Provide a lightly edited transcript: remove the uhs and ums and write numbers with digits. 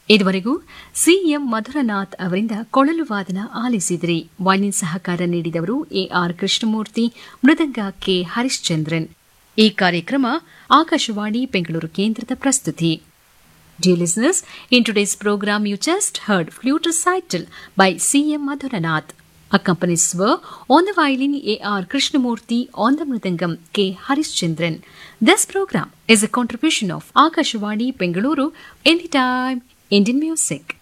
ಇದುವರೆಗೂ ಸಿಎಂ ಮಧುರನಾಥ್ ಅವರಿಂದ ಕೊಳಲು ವಾದನ ಆಲಿಸಿದಿರಿ. ವೈಲಿನ್ ಸಹಕಾರ ನೀಡಿದವರು ಎಆರ್ ಕೃಷ್ಣಮೂರ್ತಿ, ಮೃದಂಗ ಕೆ ಹರಿಶ್ಚಂದ್ರನ್. ಈ ಕಾರ್ಯಕ್ರಮ ಆಕಾಶವಾಣಿ ಬೆಂಗಳೂರು ಕೇಂದ್ರದ ಪ್ರಸ್ತುತಿ. Dear listeners, in today's program you just heard flute recital by C.M. Madhuranath. Accompanies were on the violin A.R. Krishnamurti, on the mridangam K. Harishchandran. This program is a contribution of Akashvani Bengaluru, Anytime Indian Music.